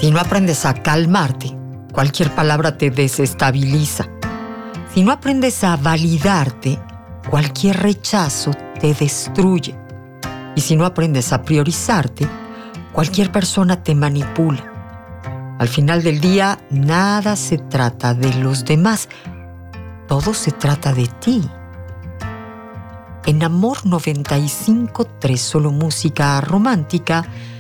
Si no aprendes a calmarte, cualquier palabra te desestabiliza. Si no aprendes a validarte, cualquier rechazo te destruye. Y si no aprendes a priorizarte, cualquier persona te manipula. Al final del día, nada se trata de los demás. Todo se trata de ti. En Amor 95.3, solo música romántica,